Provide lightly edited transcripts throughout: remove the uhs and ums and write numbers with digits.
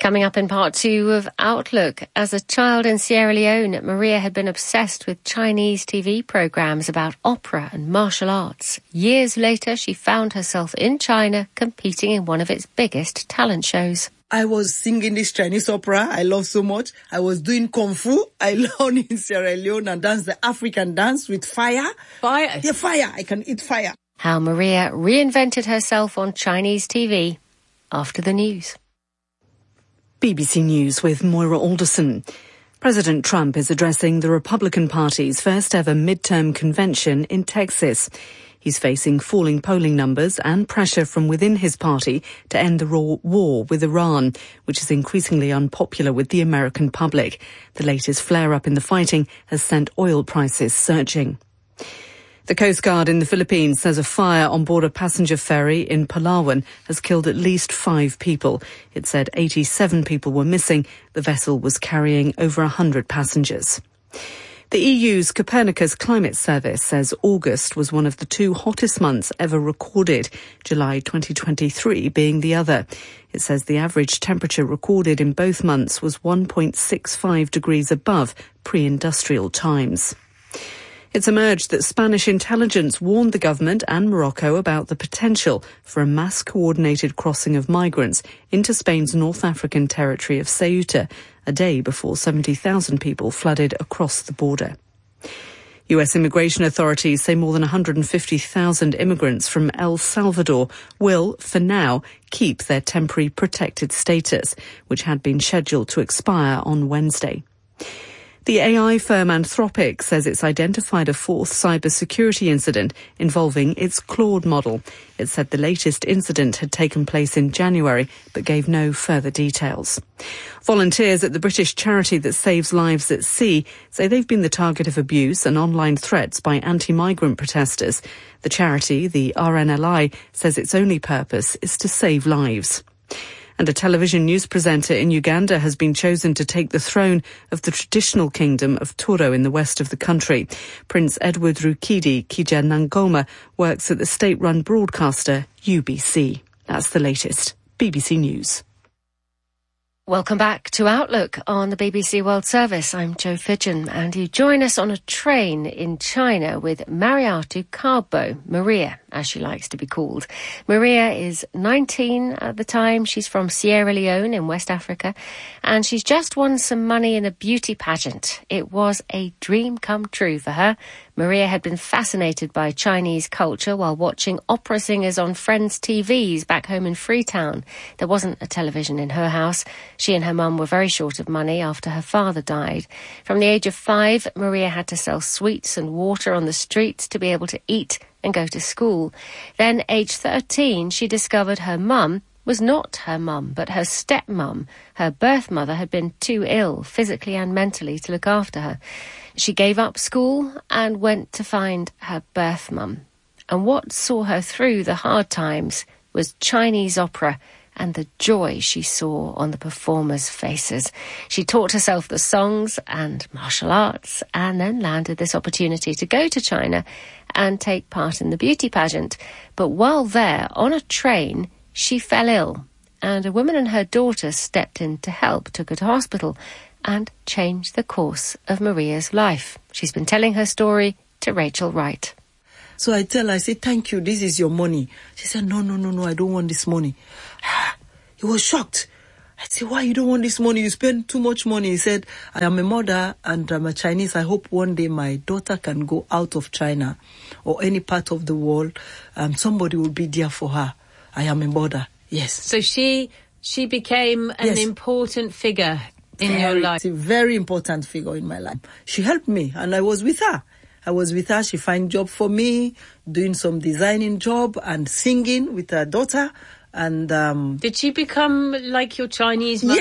Coming up in part 2 of Outlook, as a child in Sierra Leone, Maria had been obsessed with Chinese TV programs about opera and martial arts. Years later, she found herself in China competing in one of its biggest talent shows. I was singing this Chinese opera I love so much. I was doing Kung Fu. I learned in Sierra Leone and dance the African dance with fire. Fire? Yeah, fire. I can eat fire. How Maria reinvented herself on Chinese TV after the news. BBC News with Moira Alderson. President Trump is addressing the Republican Party's first ever midterm convention in Texas. He's facing falling polling numbers and pressure from within his party to end the war with Iran, which is increasingly unpopular with the American public. The latest flare-up in the fighting has sent oil prices surging. The Coast Guard in the Philippines says a fire on board a passenger ferry in Palawan has killed at least 5 people. It said 87 people were missing. The vessel was carrying over 100 passengers. The EU's Copernicus Climate Service says August was one of the 2 hottest months ever recorded, July 2023 being the other. It says the average temperature recorded in both months was 1.65 degrees above pre-industrial times. It's emerged that Spanish intelligence warned the government and Morocco about the potential for a mass-coordinated crossing of migrants into Spain's North African territory of Ceuta, a day before 70,000 people flooded across the border. US immigration authorities say more than 150,000 immigrants from El Salvador will, for now, keep their temporary protected status, which had been scheduled to expire on Wednesday. The AI firm Anthropic says it's identified a 4th cybersecurity incident involving its Claude model. It said the latest incident had taken place in January, but gave no further details. Volunteers at the British charity that saves lives at sea say they've been the target of abuse and online threats by anti-migrant protesters. The charity, the RNLI, says its only purpose is to save lives. And a television news presenter in Uganda has been chosen to take the throne of the traditional kingdom of Toro in the west of the country. Prince Edward Rukidi Kija-Nangoma works at the state-run broadcaster UBC. That's the latest. BBC News. Welcome back to Outlook on the BBC World Service. I'm Jo Fidgen, and you join us on a train in China with Mariatu Karbo, Maria, as she likes to be called. Maria is 19 at the time. She's from Sierra Leone in West Africa, and she's just won some money in a beauty pageant. It was a dream come true for her. Maria had been fascinated by Chinese culture while watching opera singers on Friends TVs back home in Freetown. There wasn't a television in her house. She and her mum were very short of money after her father died. From the age of 5, Maria had to sell sweets and water on the streets to be able to eat and go to school. Then, age 13, she discovered her mum was not her mum, but her stepmum. Her birth mother had been too ill, physically and mentally, to look after her. She gave up school and went to find her birth mum. And what saw her through the hard times was Chinese opera and the joy she saw on the performers' faces. She taught herself the songs and martial arts and then landed this opportunity to go to China and take part in the beauty pageant. But while there, on a train, she fell ill, and a woman and her daughter stepped in to help, took her to hospital, and changed the course of Maria's life. She's been telling her story to Rachel Wright. So I tell her, I say, thank you, this is your money. She said, no, I don't want this money. He was shocked. I said, why you don't want this money? You spend too much money. He said, I am a mother and I'm a Chinese. I hope one day my daughter can go out of China or any part of the world. Somebody will be there for her. I am a mother, yes. So she became an important figure in your life. It's a very important figure in my life. She helped me and I was with her. She found job for me, doing some designing job and singing with her daughter. And did she become like your Chinese mother?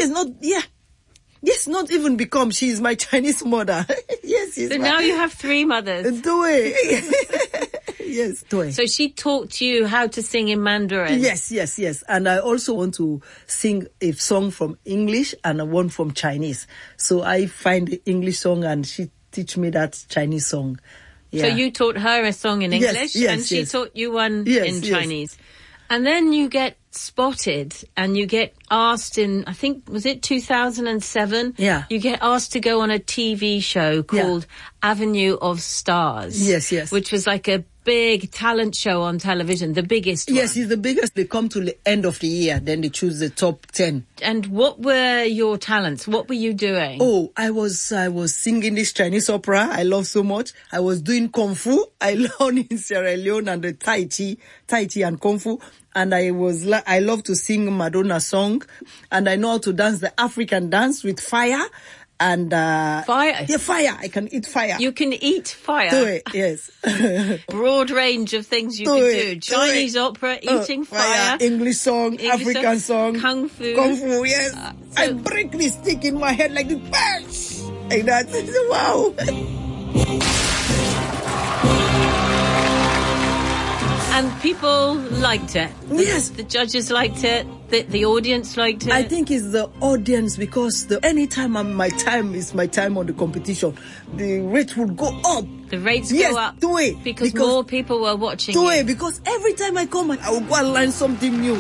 Yes, not even become. She is my Chinese mother. Yes. So now you have 3 mothers. Do it. Yes, do it. So she taught you how to sing in Mandarin? Yes. And I also want to sing a song from English and one from Chinese. So I find the English song and she teach me that Chinese song. Yeah. So you taught her a song in English and she taught you one in Chinese. And then you get spotted and you get asked in, I think, was it 2007? Yeah. You get asked to go on a TV show called Avenue of Stars. Yes. Which was like a big talent show on television, the biggest one. Yes, it's the biggest. They come to the end of the year, then they choose the top 10. And what were your talents? What were you doing? Oh, I was singing this Chinese opera I love so much. I was doing Kung Fu. I learned in Sierra Leone and the Tai Chi and Kung Fu. And I love to sing Madonna song. And I know how to dance the African dance with fire. And fire? Yeah, fire. I can eat fire. You can eat fire? Do it, yes. Broad range of things you can do. Chinese opera, eating fire. English song, African song. Kung Fu. Kung Fu, yes. I break this stick in my head like this. Like that. Wow. And people liked it. Yes. The judges liked it. The audience liked it. I think it's the audience, because anytime my time is my time on the competition, the rate would go up. The rates go up. Do it. Because more people were watching Do it. Because every time I come, I will go and learn something new.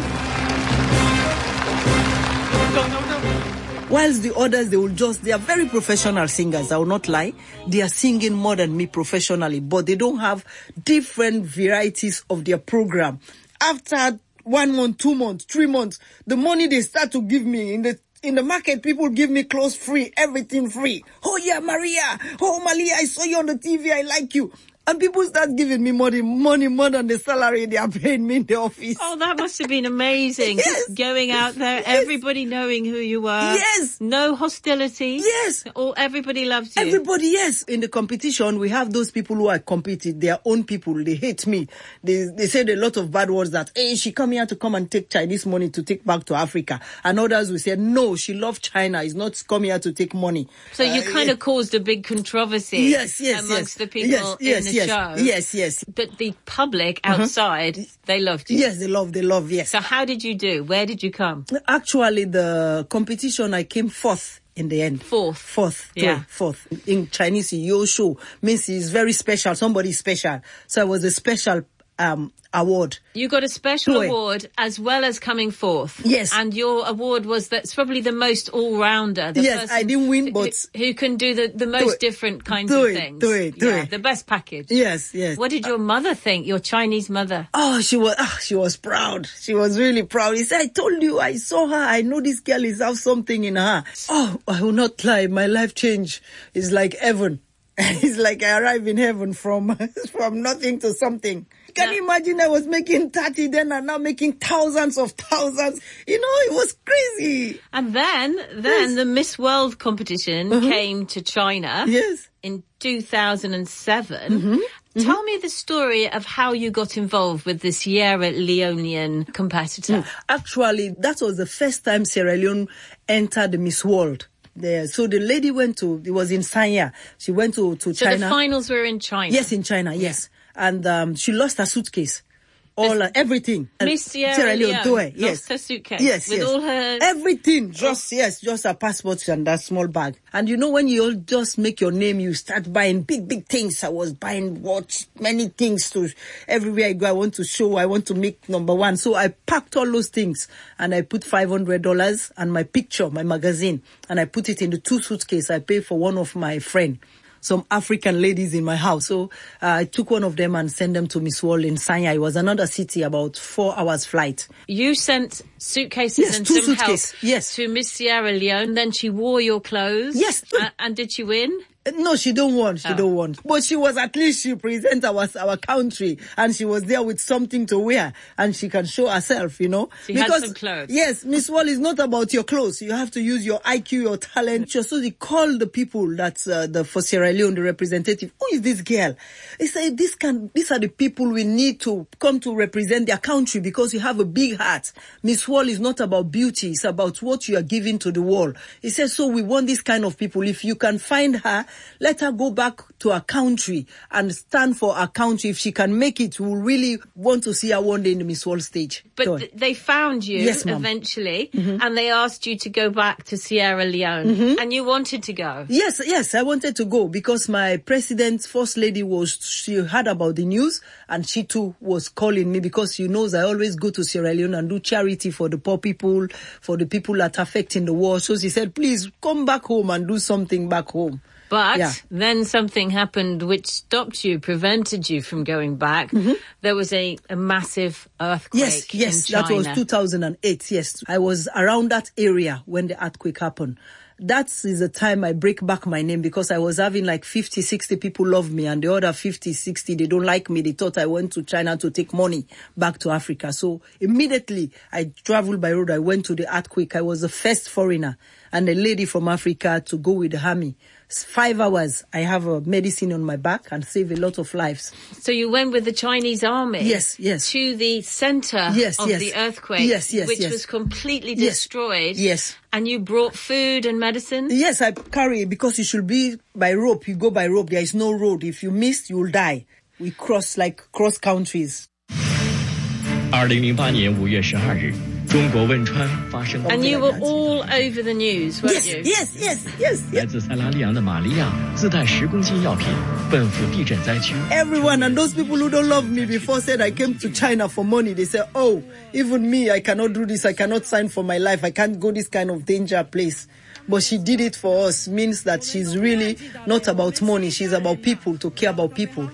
Whilst the others, they are very professional singers, I will not lie. They are singing more than me professionally, but they don't have different varieties of their program. After 1 month, 2 months, 3 months, the money they start to give me in the market, people give me clothes free, everything free. Oh yeah, Maria. Oh, Malia, I saw you on the TV. I like you. And people start giving me money more than the salary they are paying me in the office. Oh, that must have been amazing. Yes. Going out there, everybody knowing who you were. Yes. No hostility. Yes. Everybody loves you. Everybody, yes. In the competition, we have those people who are competing. They are own people. They hate me. They said a lot of bad words that, hey, she come here to come and take Chinese money to take back to Africa. And others will say, no, she loves China. Is not come here to take money. So you kind of caused a big controversy amongst the people in the show. Yes. But the public outside, they loved you. Yes, they love, yes. So how did you do? Where did you come? Actually, the competition, I came fourth in the end. Fourth. Yeah. Fourth. In Chinese, Yo Show means it's very special. Somebody is special. So I was a special award. You got a special award as well as coming fourth. Yes. And your award was that's probably the most all-rounder. Yes, I didn't win, but who can do the most different kinds of things. Do it. The best package. Yes. What did your mother think, your Chinese mother? Oh, she was proud. She was really proud. He said, I told you, I saw her. I know this girl has something in her. Oh, I will not lie. My life change is like heaven. It's like I arrived in heaven from nothing to something. Can you imagine? I was making 30 then and now making thousands of thousands. You know, it was crazy. And then the Miss World competition came to China. Yes. In 2007. Tell me the story of how you got involved with the Sierra Leonean competitor. Actually, that was the first time Sierra Leone entered the Miss World. There. So the lady it was in Sanya. She went to China. So the finals were in China? Yes, in China, yes. And she lost her suitcase. Everything. Miss Sierra Leone lost her suitcase. Yes, with all her... Everything. Just her passport and that small bag. And you know, when you all just make your name, you start buying big things. I was buying watch, many things to everywhere I go. I want to show, I want to make number one. So I packed all those things and I put $500 and my picture, my magazine, and I put it in the 2 suitcases. I paid for one of my friend. Some African ladies in my house. So I took one of them and sent them to Miss World in Sanya. It was another city, about 4 hours flight. You sent suitcases and some help to Miss Sierra Leone. Then she wore your clothes. Yes. And did she win? No, she don't want. But she was, at least she present our country, and she was there with something to wear, and she can show herself, you know. She had some clothes. Yes, Miss World is not about your clothes. You have to use your IQ, your talent. So they called the people for Sierra Leone, the representative. Who is this girl? They said, these are the people we need to come to represent their country, because you have a big heart. Miss World is not about beauty. It's about what you are giving to the world. He said, so we want this kind of people. If you can find her, Let her go back to her country and stand for her country. If she can make it, we'll really want to see her one day in the Miss World stage. But they found you eventually, and they asked you to go back to Sierra Leone, and you wanted to go. Yes, I wanted to go because my president, first lady, she heard about the news, and she too was calling me because she knows I always go to Sierra Leone and do charity for the poor people, for the people that are affecting the war. So she said, please come back home and do something back home. But then something happened which stopped you, prevented you from going back. There was a massive earthquake in China. That was 2008, yes. I was around that area when the earthquake happened. That is the time I break back my name because I was having like 50, 60 people love me and the other 50, 60, they don't like me. They thought I went to China to take money back to Africa. So immediately I traveled by road. I went to the earthquake. I was the first foreigner and a lady from Africa to go with the army. 5 hours, I have a medicine on my back and save a lot of lives. So you went with the Chinese army? Yes. To the center of the earthquake, which was completely destroyed. Yes. And you brought food and medicine? Yes, I carry it because it should be by rope. You go by rope. There is no road. If you miss, you'll die. We cross countries. 2008年5月12日，中国汶川发生。 And you were all over the news, weren't you? Yes. 来自塞拉利昂的玛利亚自带10公斤药品，奔赴地震灾区。 Everyone and those people who don't love me before said I came to China for money. They said, oh, even me, I cannot do this. I cannot sign for my life. I can't go this kind of danger place. But she did it for us. Means that she's really not about money. She's about people, to care about people.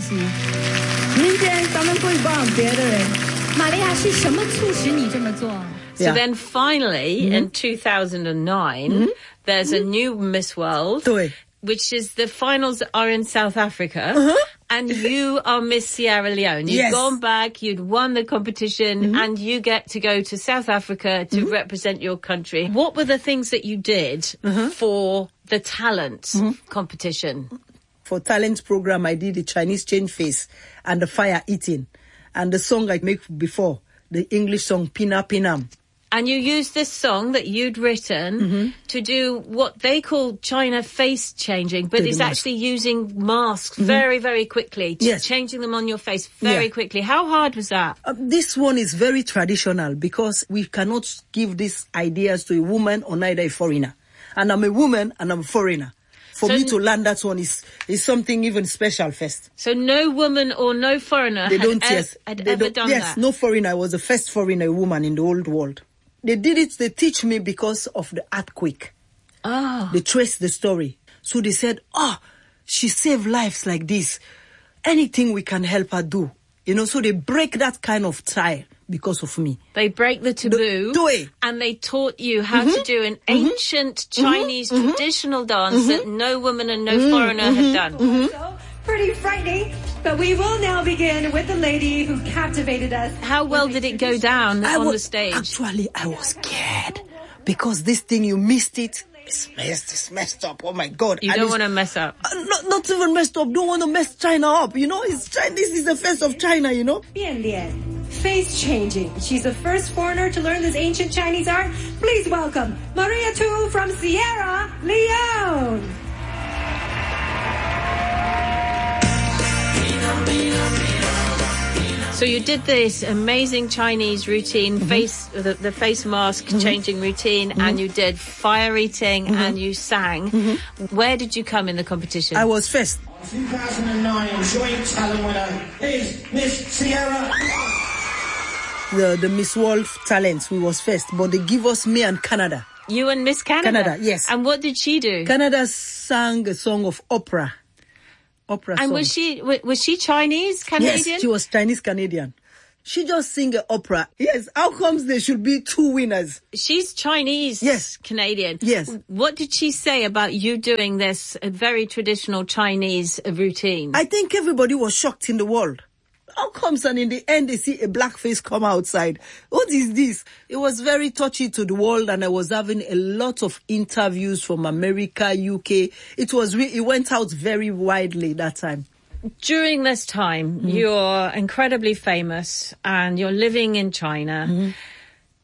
So then finally, in 2009, there's a new Miss World, which is the finals are in South Africa, and you are Miss Sierra Leone. You've gone back, you'd won the competition, and you get to go to South Africa to represent your country. What were the things that you did for the talent competition? For talent program, I did the Chinese change face and the fire eating. And the song I make before, the English song, Pina Pinam. And you used this song that you'd written to do what they call China face changing, but it's actually using masks very, very quickly, changing them on your face very quickly. How hard was that? This one is very traditional because we cannot give these ideas to a woman or neither a foreigner. And I'm a woman and I'm a foreigner. For me to learn that one is something even special first. So no woman or no foreigner had ever done that? Yes, no foreigner. I was the first foreigner woman in the old world. They did it, they teach me because of the earthquake. They traced the story. So they said, she saved lives like this. Anything we can help her do. So they break that kind of tie because of me. They break the taboo and they taught you how to do an ancient Chinese traditional dance that no woman and no foreigner had done. So pretty frightening, but we will now begin with the lady who captivated us. How well did it go down on the stage? Actually, I was scared because this thing, you missed it. It's messed up. Oh my God. You don't want to mess up. Not even messed up. Don't want to mess China up. It's China. This is the face of China, Bian Lian, face changing. She's the first foreigner to learn this ancient Chinese art. Please welcome Maria Tu from Sierra Leone. So you did this amazing Chinese routine, the face mask changing routine, and you did fire eating, and you sang. Where did you come in the competition? I was first. 2009 joint talent winner is Miss Sierra. The Miss World talents, we was first, but they give us me and Canada. You and Miss Canada? Canada, yes. And what did she do? Canada sang a song of opera. And was she Chinese Canadian? Yes, she was Chinese Canadian. She just sing an opera. Yes, how comes there should be two winners? She's Chinese Canadian. Yes. What did she say about you doing this very traditional Chinese routine? I think everybody was shocked in the world. How comes and in the end they see a black face come outside? What is this? It was very touchy to the world, and I was having a lot of interviews from America, UK. It went out very widely that time. During this time, you're incredibly famous and you're living in China.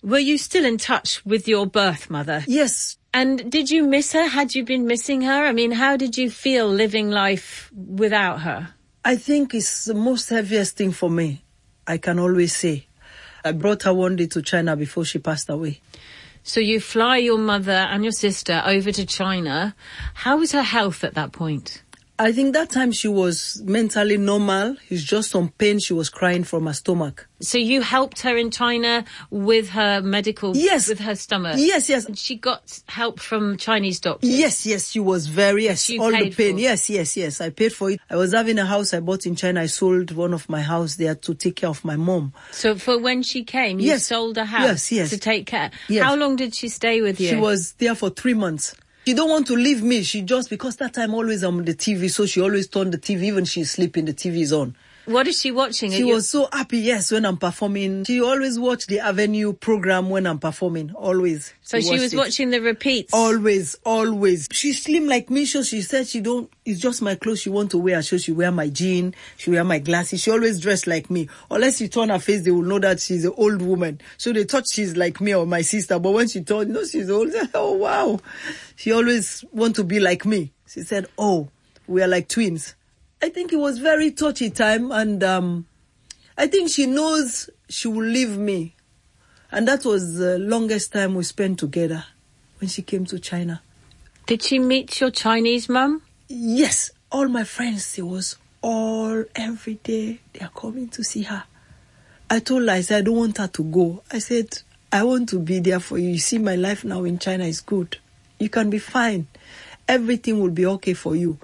Were you still in touch with your birth mother? Yes. And did you miss her? Had you been missing her? I mean, how did you feel living life without her? I think it's the most heaviest thing for me, I can always say. I brought her one day to China before she passed away. So you fly your mother and your sister over to China. How was her health at that point? I think that time she was mentally normal. It's just some pain. She was crying from her stomach. So you helped her in China with her medical... Yes. With her stomach? Yes, yes. She got help from Chinese doctors? Yes, yes. She was very... Yes, you all paid the pain. For. Yes. I paid for it. I was having a house I bought in China. I sold one of my house there to take care of my mom. So for when she came, you sold a house to take care? Yes. How long did she stay with you? She was there for 3 months. She don't want to leave me. She just, because that time always I'm on the TV, so she always turned the TV, even she's sleeping, the TV is on. What is she watching? She was so happy, yes, when I'm performing. She always watched the Avenue program when I'm performing, always. So she was watching the repeats? Always. She's slim like me, so she said it's just my clothes she want to wear. So she wear my jean, she wear my glasses. She always dressed like me. Unless she turn her face, they will know that she's an old woman. So they thought she's like me or my sister. But when she turned, she's old. Oh, wow. She always want to be like me. She said, oh, we are like twins. I think it was very touchy time, and I think she knows she will leave me. And that was the longest time we spent together when she came to China. Did she meet your Chinese mum? Yes. All my friends, it was every day they are coming to see her. I told her, I said, I don't want her to go. I said, I want to be there for you. You see, my life now in China is good. You can be fine. Everything will be okay for you.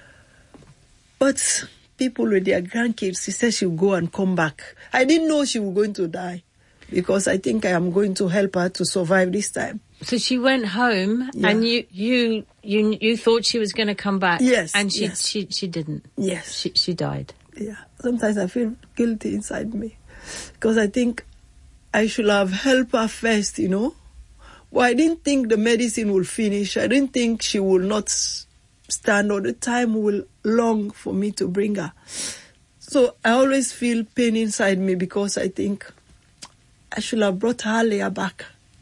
But people with their grandkids, she said she would go and come back. I didn't know she was going to die, because I think I am going to help her to survive this time. So she went home, and you thought she was going to come back. Yes. And she didn't. Yes. She died. Yeah. Sometimes I feel guilty inside me, because I think I should have helped her first, Well, I didn't think the medicine will finish. I didn't think she will not stand, or the time will long for me to bring her. So I always feel pain inside me, because I think I should have brought her earlier back,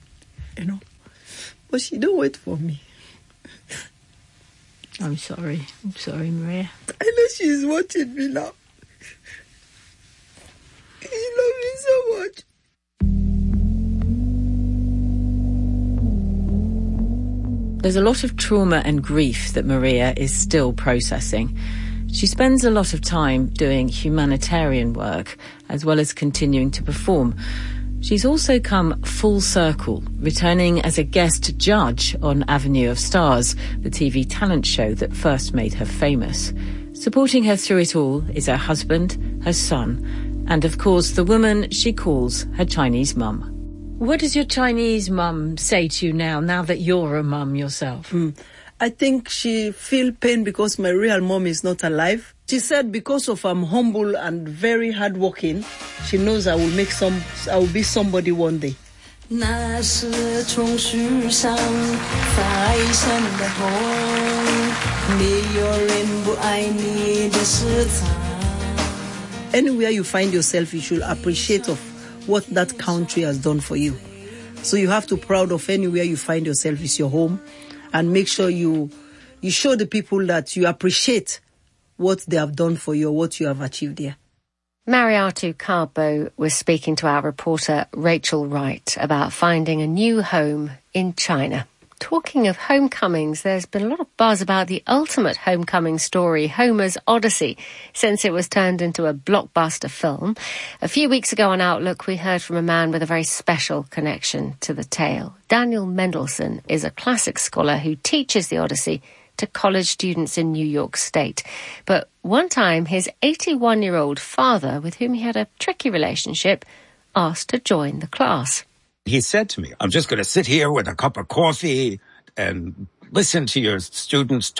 But she don't wait for me. I'm sorry, Maria. I know she's watching me now. She loves me so much. There's a lot of trauma and grief that Maria is still processing. She spends a lot of time doing humanitarian work, as well as continuing to perform. She's also come full circle, returning as a guest judge on Avenue of Stars, the TV talent show that first made her famous. Supporting her through it all is her husband, her son, and of course the woman she calls her Chinese mum. What does your Chinese mum say to you now that you're a mum yourself? I think she feel pain because my real mom is not alive. She said because of I'm humble and very hardworking, she knows I will be somebody one day. Anywhere you find yourself, you should appreciate of what that country has done for you. So you have to be proud of anywhere you find yourself is your home, and make sure you show the people that you appreciate what they have done for you or what you have achieved there. Mariatu Karbo was speaking to our reporter Rachel Wright about finding a new home in China. Talking of homecomings, there's been a lot of buzz about the ultimate homecoming story, Homer's Odyssey, since it was turned into a blockbuster film. A few weeks ago on Outlook, we heard from a man with a very special connection to the tale. Daniel Mendelsohn is a classics scholar who teaches the Odyssey to college students in New York State. But one time, his 81-year-old father, with whom he had a tricky relationship, asked to join the class. He said to me, I'm just going to sit here with a cup of coffee and listen to your students